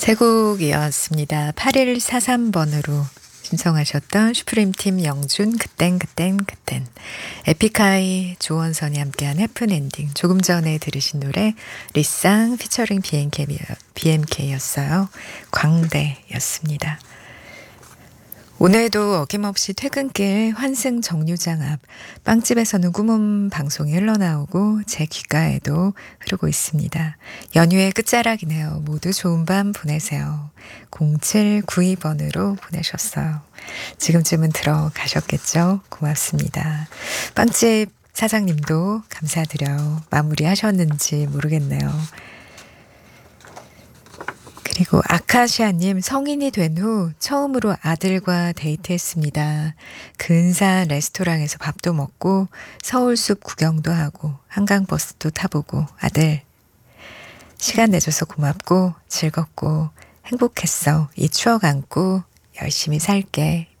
세 곡이었습니다. 8143번으로 신청하셨던 슈프림팀 영준 그땐 에픽하이 조원선이 함께한 해픈엔딩, 조금 전에 들으신 노래 리쌍 피처링 BMK였어요. 광대였습니다. 오늘도 어김없이 퇴근길 환승 정류장 앞 빵집에서는 꿈음 방송이 흘러나오고 제 귓가에도 흐르고 있습니다. 연휴의 끝자락이네요. 모두 좋은 밤 보내세요. 0792번으로 보내셨어요. 지금쯤은 들어가셨겠죠? 고맙습니다. 빵집 사장님도 감사드려요. 마무리하셨는지 모르겠네요. 그리고 아카시아님, 성인이 된 후 처음으로 아들과 데이트했습니다. 근사한 레스토랑에서 밥도 먹고 서울숲 구경도 하고 한강버스도 타보고 아들 시간 내줘서 고맙고 즐겁고 행복했어. 이 추억 안고 열심히 살게.